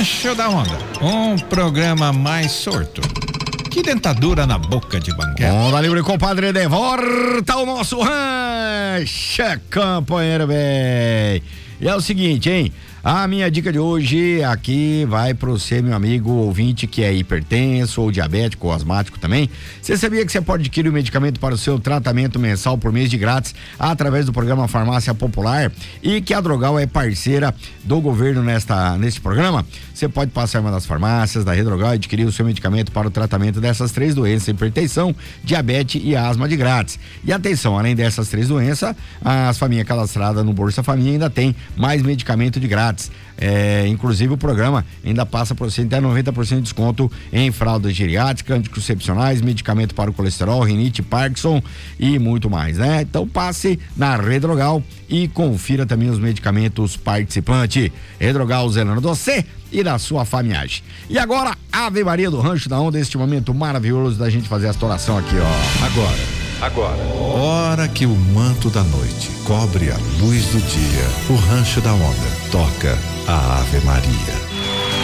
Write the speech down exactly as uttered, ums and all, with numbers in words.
Rancho da Onda, um programa mais sorto. Que dentadura na boca de banquete. Onda livre, compadre, de volta ao nosso rancho, companheiro, bem. E é o seguinte, hein? A minha dica de hoje aqui vai para você, meu amigo ouvinte, que é hipertenso ou diabético ou asmático também. Você sabia que você pode adquirir o medicamento para o seu tratamento mensal por mês de grátis através do programa Farmácia Popular e que a Drogal é parceira do governo nesta, neste programa? Você pode passar em uma das farmácias da Redrogal e adquirir o seu medicamento para o tratamento dessas três doenças: hipertensão, diabetes e asma de grátis. E atenção, além dessas três doenças, as famílias cadastradas no Bolsa Família ainda tem mais medicamento de grátis. É, inclusive o programa ainda passa para você até noventa por cento de desconto em fraldas geriátricas, anticoncepcionais, medicamento para o colesterol, rinite, Parkinson e muito mais, né? Então passe na Redrogal e confira também os medicamentos participantes. Redrogal, zelando de você e da sua família. E agora, Ave Maria do Rancho da Onda, este momento maravilhoso da gente fazer esta oração aqui, ó. Agora. Agora, hora que o manto da noite cobre a luz do dia, o Rancho da Onda toca a Ave Maria.